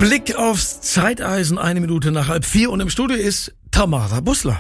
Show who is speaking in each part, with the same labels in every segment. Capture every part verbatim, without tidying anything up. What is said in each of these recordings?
Speaker 1: Blick aufs Zeiteisen, eine Minute nach halb vier und im Studio ist Tamara Bussler.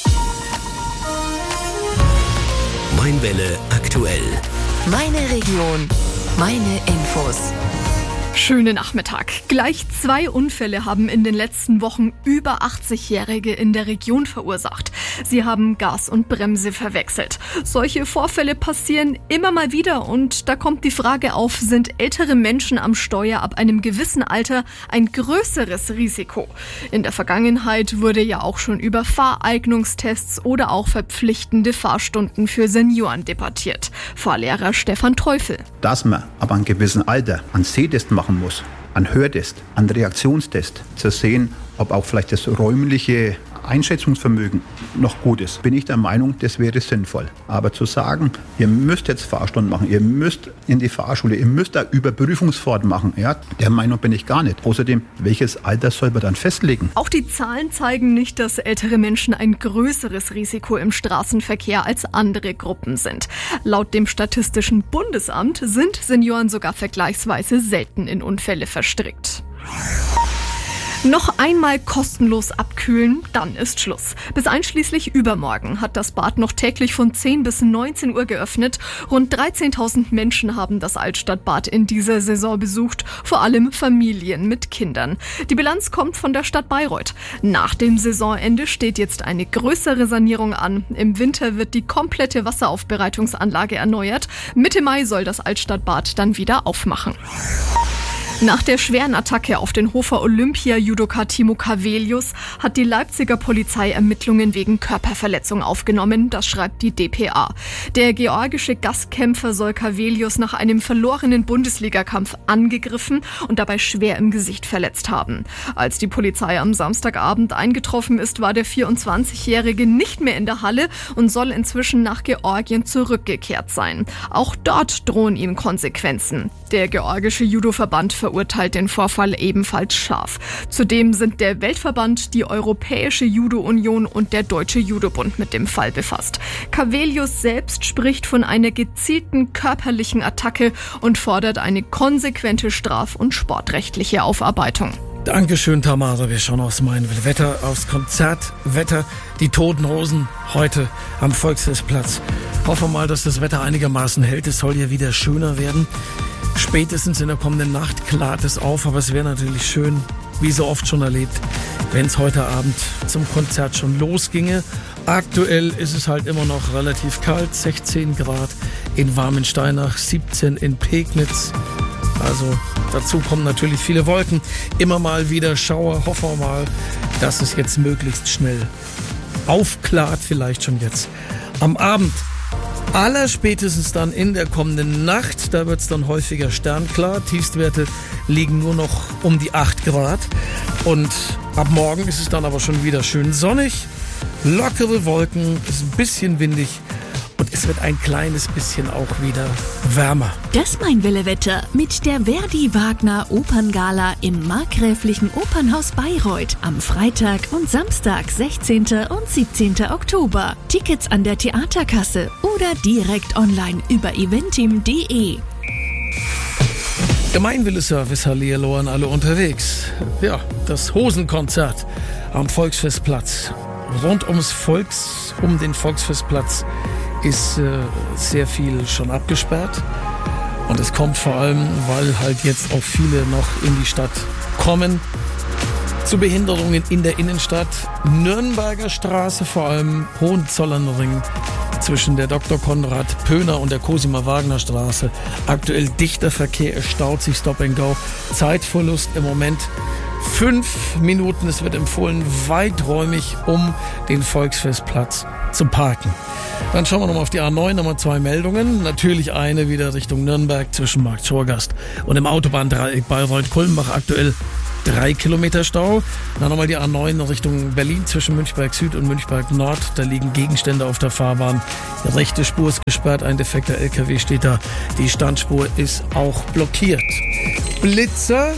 Speaker 2: Mainwelle aktuell.
Speaker 3: Meine Region, meine Infos.
Speaker 4: Schönen Nachmittag. Gleich zwei Unfälle haben in den letzten Wochen über achtzig-Jährige in der Region verursacht. Sie haben Gas und Bremse verwechselt. Solche Vorfälle passieren immer mal wieder und da kommt die Frage auf, sind ältere Menschen am Steuer ab einem gewissen Alter ein größeres Risiko? In der Vergangenheit wurde ja auch schon über Fahreignungstests oder auch verpflichtende Fahrstunden für Senioren debattiert. Fahrlehrer Stefan Teufel.
Speaker 5: Dass man aber ein gewissen Alter einen Sehtest machen muss, einen Hörtest, einen Reaktionstest, zu sehen, ob auch vielleicht das räumliche Einschätzungsvermögen noch gut ist, bin ich der Meinung, das wäre sinnvoll. Aber zu sagen, ihr müsst jetzt Fahrstunden machen, ihr müsst in die Fahrschule, ihr müsst da Überprüfungsfahrt machen, ja, der Meinung bin ich gar nicht. Außerdem, welches Alter soll man dann festlegen?
Speaker 4: Auch die Zahlen zeigen nicht, dass ältere Menschen ein größeres Risiko im Straßenverkehr als andere Gruppen sind. Laut dem Statistischen Bundesamt sind Senioren sogar vergleichsweise selten in Unfälle verstrickt. Noch einmal kostenlos abkühlen, dann ist Schluss. Bis einschließlich übermorgen hat das Bad noch täglich von zehn bis neunzehn Uhr geöffnet. Rund dreizehntausend Menschen haben das Altstadtbad in dieser Saison besucht, vor allem Familien mit Kindern. Die Bilanz kommt von der Stadt Bayreuth. Nach dem Saisonende steht jetzt eine größere Sanierung an. Im Winter wird die komplette Wasseraufbereitungsanlage erneuert. Mitte Mai soll das Altstadtbad dann wieder aufmachen. Nach der schweren Attacke auf den Hofer Olympia-Judoka Timo Cavelius hat die Leipziger Polizei Ermittlungen wegen Körperverletzung aufgenommen, das schreibt die D P A. Der georgische Gastkämpfer soll Cavelius nach einem verlorenen Bundesligakampf angegriffen und dabei schwer im Gesicht verletzt haben. Als die Polizei am Samstagabend eingetroffen ist, war der vierundzwanzigjährige nicht mehr in der Halle und soll inzwischen nach Georgien zurückgekehrt sein. Auch dort drohen ihm Konsequenzen. Der georgische Judoverband verurteilt den Vorfall ebenfalls scharf. Zudem sind der Weltverband, die Europäische Judo-Union und der Deutsche Judobund mit dem Fall befasst. Cavelius selbst spricht von einer gezielten körperlichen Attacke und fordert eine konsequente straf- und sportrechtliche Aufarbeitung.
Speaker 1: Dankeschön, Tamara. Wir schauen aufs Mainwelle Wetter, aufs Konzertwetter. Die Toten Hosen heute am Volksfestplatz. Hoffen wir mal, dass das Wetter einigermaßen hält. Es soll ja wieder schöner werden. Spätestens in der kommenden Nacht klart es auf, aber es wäre natürlich schön, wie so oft schon erlebt, wenn es heute Abend zum Konzert schon losginge. Aktuell ist es halt immer noch relativ kalt, sechzehn Grad in Warmensteinach, siebzehn in Pegnitz. Also dazu kommen natürlich viele Wolken, immer mal wieder Schauer. Hoffen wir mal, dass es jetzt möglichst schnell aufklart, vielleicht schon jetzt am Abend. Allerspätestens dann in der kommenden Nacht, da wird es dann häufiger sternklar. Tiefstwerte liegen nur noch um die acht Grad. Und ab morgen ist es dann aber schon wieder schön sonnig, lockere Wolken, ist ein bisschen windig und es wird ein kleines bisschen auch wieder wärmer.
Speaker 6: Das Mainwelle-Wetter mit der Verdi-Wagner-Operngala im markgräflichen Opernhaus Bayreuth am Freitag und Samstag, sechzehnten und siebzehnten Oktober. Tickets an der Theaterkasse oder direkt online über eventim punkt de.
Speaker 1: Der Mainwelle-Service, hallihallo an alle unterwegs. Ja, das Hosenkonzert am Volksfestplatz. Rund ums Volks, um den Volksfestplatz ist äh, sehr viel schon abgesperrt. Und es kommt vor allem, weil halt jetzt auch viele noch in die Stadt kommen, zu Behinderungen in der Innenstadt. Nürnberger Straße, vor allem Hohenzollernring, zwischen der Doktor Konrad Pöhner und der Cosima Wagner Straße. Aktuell dichter Verkehr, es staut sich, Stop and Go. Zeitverlust im Moment fünf Minuten. Es wird empfohlen, weiträumig um den Volksfestplatz zu parken. Dann schauen wir nochmal auf die A neun, nochmal zwei Meldungen. Natürlich eine wieder Richtung Nürnberg zwischen Markt Schorgast und im Autobahndreieck Bayreuth-Kulmbach aktuell drei Kilometer Stau. Dann nochmal die A neun Richtung Berlin zwischen Münchberg Süd und Münchberg Nord. Da liegen Gegenstände auf der Fahrbahn. Die rechte Spur ist gesperrt, ein defekter L K W steht da. Die Standspur ist auch blockiert. Blitzer,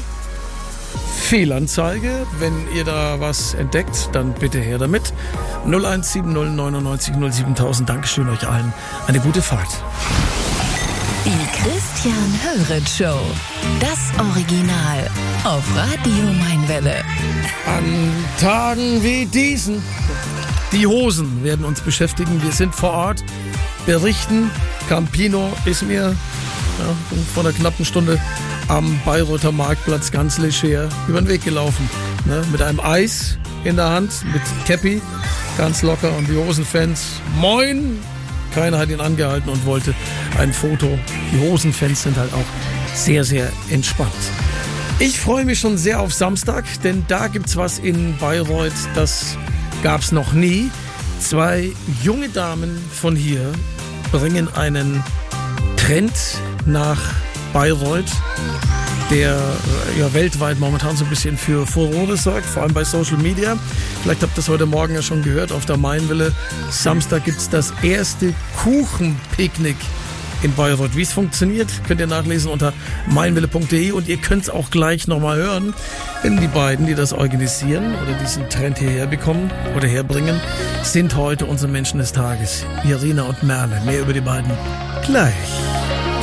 Speaker 1: Fehlanzeige. Wenn ihr da was entdeckt, dann bitte her damit. null eins sieben null neunundneunzig null siebentausend. Dankeschön euch allen. Eine gute Fahrt.
Speaker 3: Die Christian Höret Show. Das Original auf Radio Mainwelle.
Speaker 1: An Tagen wie diesen. Die Hosen werden uns beschäftigen. Wir sind vor Ort, berichten. Campino ist mir ja, vor einer knappen Stunde am Bayreuther Marktplatz ganz leger über den Weg gelaufen. Ne? Mit einem Eis in der Hand, mit Käppi, ganz locker. Und die Hosenfans, moin! Keiner hat ihn angehalten und wollte ein Foto. Die Hosenfans sind halt auch sehr, sehr entspannt. Ich freue mich schon sehr auf Samstag, denn da gibt's was in Bayreuth, das gab's noch nie. Zwei junge Damen von hier bringen einen Trend nach Bayreuth, der ja weltweit momentan so ein bisschen für Furore sorgt, vor allem bei Social Media. Vielleicht habt ihr das heute Morgen ja schon gehört auf der Mainwelle. Samstag gibt's das erste Kuchenpicknick in Bayreuth. Wie es funktioniert, könnt ihr nachlesen unter mainwelle punkt de und ihr könnt es auch gleich nochmal hören, denn die beiden, die das organisieren oder diesen Trend hierher bekommen oder herbringen, sind heute unsere Menschen des Tages. Irina und Merle. Mehr über die beiden gleich.